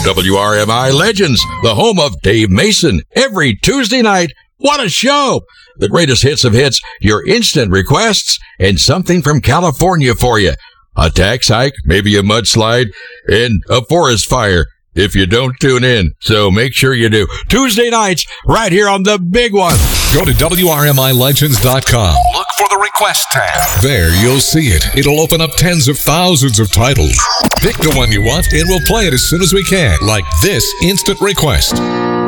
WRMI Legends, the home of Dave Mason, every Tuesday night. What a show! The greatest hits of hits, your instant requests, and something from California for you. A tax hike, maybe a mudslide, and a forest fire if you don't tune in. So make sure you do. Tuesday nights, right here on the big one. Go to WRMILegends.com. Look for the request tab. There, you'll see it. It'll open up tens of thousands of titles. Pick the one you want, and we'll play it as soon as we can, like this instant request.